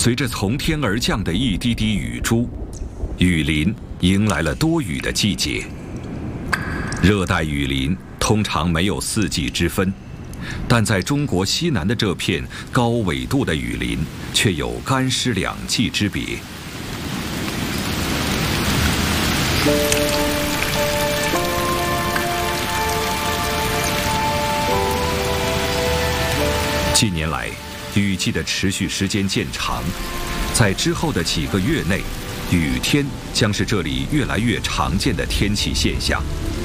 随着从天而降的一滴滴雨珠，雨林迎来了多雨的季节。热带雨林通常没有四季之分，但在中国西南的这片高纬度的雨林，却有干湿两季之别。近年来，雨季的持续时间渐长，在之后的几个月内，雨天将是这里越来越常见的天气现象。